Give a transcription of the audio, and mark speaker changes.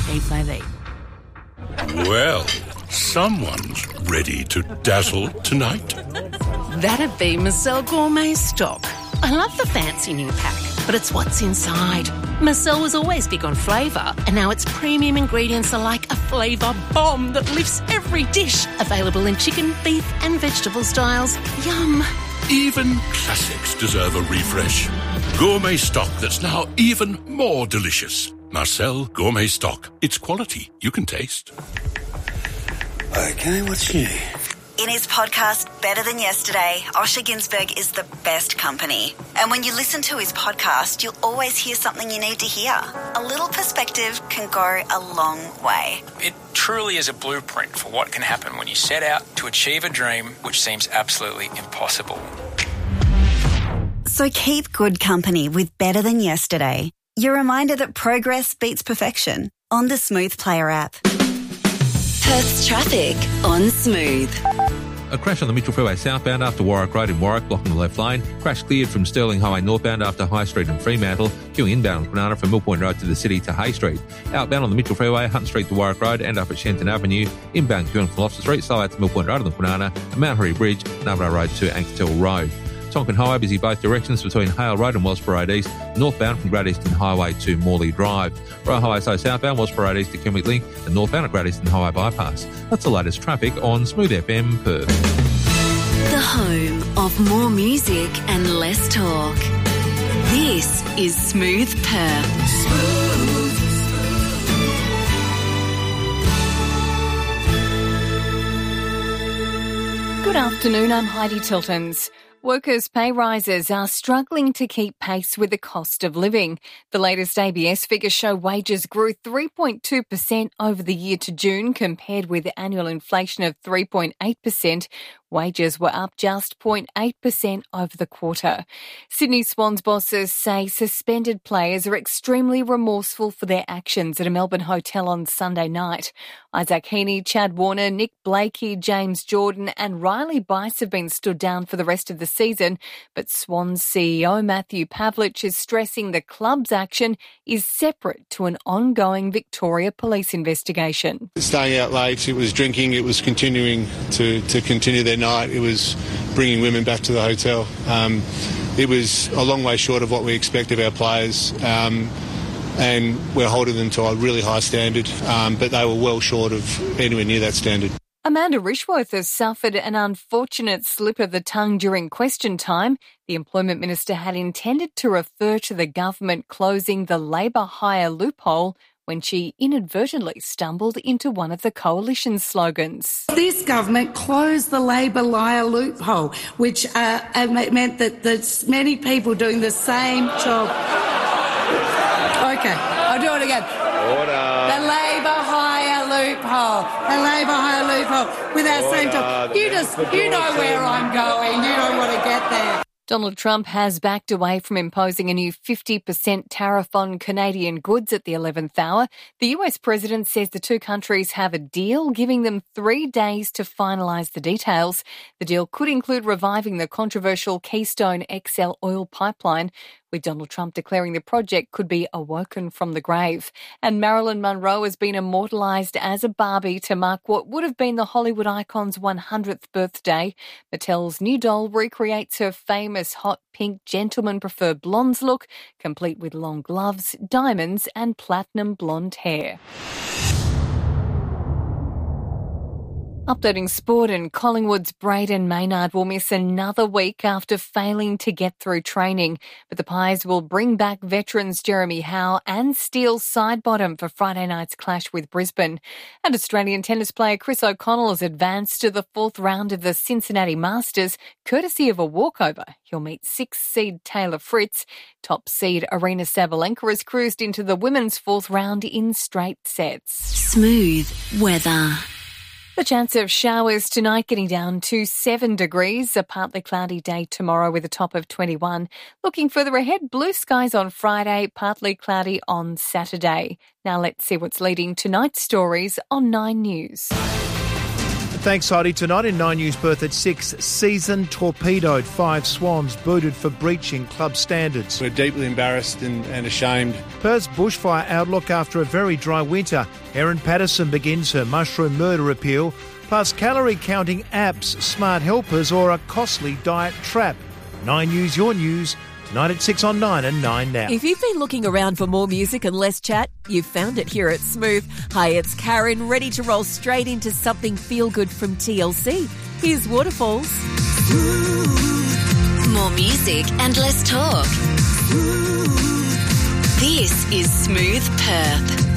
Speaker 1: Play.
Speaker 2: Well, someone's ready to dazzle tonight.
Speaker 1: That'd be Marcel Gourmet Stock. I love the fancy new pack, but it's what's inside. Marcel was always big on flavour, and now its premium ingredients are like a flavour bomb that lifts every dish. Available in chicken, beef and vegetable styles. Yum.
Speaker 2: Even classics deserve a refresh. Gourmet Stock that's now even more delicious. Marcel Gourmet Stock. It's quality you can taste.
Speaker 3: Okay, what's new?
Speaker 4: In his podcast, Better Than Yesterday, Osher Günsberg is the best company. And when you listen to his podcast, you'll always hear something you need to hear. A little perspective can go a long way.
Speaker 5: It truly is a blueprint for what can happen when you set out to achieve a dream which seems absolutely impossible.
Speaker 4: So keep good company with Better Than Yesterday. Your reminder that progress beats perfection on the Smooth Player app.
Speaker 6: Perth's traffic on Smooth.
Speaker 7: A crash on the Mitchell Freeway southbound after Warwick Road in Warwick, blocking the left lane. Crash cleared from Stirling Highway northbound after High Street and Fremantle. Queuing inbound on Kwinana from Mill Point Road to the city to Hay Street. Outbound on the Mitchell Freeway, Hunt Street to Warwick Road and up at Shenton Avenue. Inbound queuing from Gloucester Street, slow out to Mill Point Road on the Kwinana, and Mount Hurry Bridge, Narrabri Road to Ankertil Road. Tonkin Highway busy both directions between Hale Road and Wellsborough Road East, northbound from Great Eastern Highway to Morley Drive. Royal Highway so southbound, Wellsborough Road East to Kenwick Link, and northbound at Great Eastern Highway Bypass. That's the latest traffic on Smooth FM Perth.
Speaker 6: The home of more music and less talk. This is Smooth Perth.
Speaker 8: Good afternoon, I'm Heidi Tiltons. Workers' pay rises are struggling to keep pace with the cost of living. The latest ABS figures show wages grew 3.2% over the year to June compared with annual inflation of 3.8%. Wages were up just 0.8% over the quarter. Sydney Swans bosses say suspended players are extremely remorseful for their actions at a Melbourne hotel on Sunday night. Isaac Heaney, Chad Warner, Nick Blakey, James Jordan and Riley Bice have been stood down for the rest of the season, but Swans CEO Matthew Pavlich is stressing the club's action is separate to an ongoing Victoria Police investigation.
Speaker 9: Staying out late, it was drinking, it was continuing to continue their night, it was bringing women back to the hotel. It was a long way short of what we expect of our players, and we're holding them to a really high standard, but they were well short of anywhere near that standard.
Speaker 8: Amanda Rishworth has suffered an unfortunate slip of the tongue during question time. The Employment Minister had intended to refer to the government closing the labour hire loophole when she inadvertently stumbled into one of the coalition's slogans.
Speaker 10: This government closed the labour hire loophole, which meant that there's many people doing the same job. Okay, I'll do it again.
Speaker 9: Order.
Speaker 10: The labour hire loophole. The labour hire loophole with our same job. You know where I'm going. You don't want to get there.
Speaker 8: Donald Trump has backed away from imposing a new 50% tariff on Canadian goods at the 11th hour. The US president says the two countries have a deal, giving them 3 days to finalise the details. The deal could include reviving the controversial Keystone XL oil pipeline, with Donald Trump declaring the project could be awoken from the grave. And Marilyn Monroe has been immortalised as a Barbie to mark what would have been the Hollywood icon's 100th birthday. Mattel's new doll recreates her famous hot pink gentleman-preferred blondes look, complete with long gloves, diamonds and platinum blonde hair. Updating sport, and Collingwood's Braden Maynard will miss another week after failing to get through training. But the Pies will bring back veterans Jeremy Howe and Steele Sidebottom for Friday night's clash with Brisbane. And Australian tennis player Chris O'Connell has advanced to the 4th round of the Cincinnati Masters, courtesy of a walkover. He'll meet 6th seed Taylor Fritz. Top seed Arina Sabalenka has cruised into the women's 4th round in straight sets.
Speaker 6: Smooth weather.
Speaker 8: The chance of showers tonight getting down to 7 degrees, a partly cloudy day tomorrow with a top of 21. Looking further ahead, blue skies on Friday, partly cloudy on Saturday. Now let's see what's leading tonight's stories on 9 News.
Speaker 3: Thanks, Heidi. Tonight in 9 News Perth at 6, season torpedoed. 5 Swans booted for breaching club standards.
Speaker 9: We're deeply embarrassed and ashamed.
Speaker 3: Perth's bushfire outlook after a very dry winter. Erin Patterson begins her mushroom murder appeal. Plus calorie counting apps, smart helpers or a costly diet trap. 9 News, your news. Tonight at 6 on 9 and 9 now.
Speaker 11: If you've been looking around for more music and less chat, you've found it here at Smooth. Hi, it's Karen, ready to roll straight into something feel-good from TLC. Here's Waterfalls.
Speaker 6: More music and less talk. This is Smooth Perth.